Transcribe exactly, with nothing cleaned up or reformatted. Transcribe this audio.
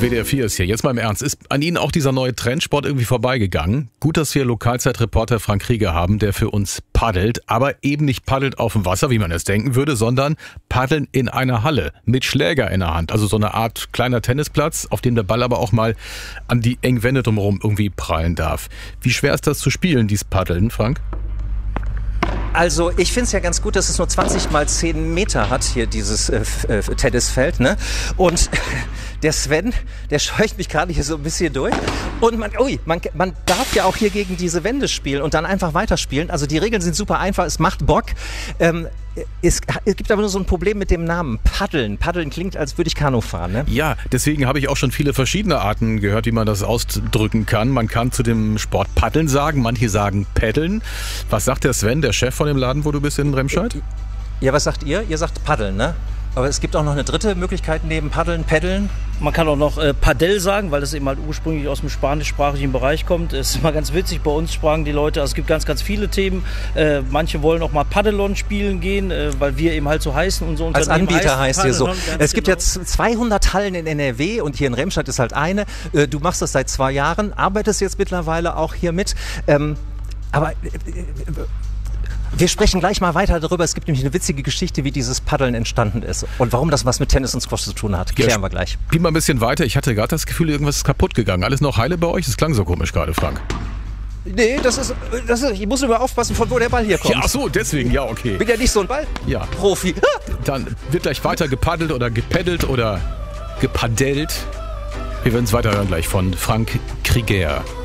W D R vier ist hier. Jetzt mal im Ernst. Ist an Ihnen auch dieser neue Trendsport irgendwie vorbeigegangen? Gut, dass wir Lokalzeitreporter Frank Krieger haben, der für uns paddelt, aber eben nicht paddelt auf dem Wasser, wie man es denken würde, sondern paddeln in einer Halle mit Schläger in der Hand. Also so eine Art kleiner Tennisplatz, auf dem der Ball aber auch mal an die engen Wände drumherum irgendwie prallen darf. Wie schwer ist das zu spielen, dieses Paddeln, Frank? Also ich finde es ja ganz gut, dass es nur zwanzig mal zehn Meter hat, hier dieses äh, äh, Tennisfeld, ne? Und der Sven, der scheucht mich gerade hier so ein bisschen durch. Und man, ui, man, man darf ja auch hier gegen diese Wände spielen und dann einfach weiterspielen. Also die Regeln sind super einfach, es macht Bock. Ähm, es, es gibt aber nur so ein Problem mit dem Namen Paddeln. Paddeln klingt, als würde ich Kanu fahren, ne? Ja, deswegen habe ich auch schon viele verschiedene Arten gehört, wie man das ausdrücken kann. Man kann zu dem Sport Paddeln sagen, manche sagen Paddeln. Was sagt der Sven, der Chef von dem Laden, wo du bist in Remscheid? Ja, was sagt ihr? Ihr sagt Paddeln, ne? Aber es gibt auch noch eine dritte Möglichkeit neben Paddeln, Paddeln. Man kann auch noch äh, Padel sagen, weil das eben halt ursprünglich aus dem spanischsprachigen Bereich kommt. Es ist immer ganz witzig, bei uns sprachen die Leute, also es gibt ganz, ganz viele Themen. Äh, manche wollen auch mal Paddelon spielen gehen, äh, weil wir eben halt so heißen. Und so als Anbieter heißt, heißt ihr so. Es gibt genau. jetzt zweihundert Hallen in N R W und hier in Remscheid ist halt eine. Äh, du machst das seit zwei Jahren, arbeitest jetzt mittlerweile auch hier mit. Ähm, aber... Äh, Wir sprechen gleich mal weiter darüber. Es gibt nämlich eine witzige Geschichte, wie dieses Paddeln entstanden ist und warum das was mit Tennis und Squash zu tun hat. Klären ja, wir gleich. Spiel mal ein bisschen weiter. Ich hatte gerade das Gefühl, irgendwas ist kaputt gegangen. Alles noch heile bei euch? Das klang so komisch gerade, Frank. Nee, das ist, das ist, ich muss nur aufpassen, von wo der Ball hier kommt. Ja, ach so, deswegen, ja, okay. Bin ja nicht so ein Ball? Ja. Profi. Dann wird gleich weiter gepaddelt oder gepaddelt oder gepadelt. Wir werden es weiterhören gleich von Frank Krieger.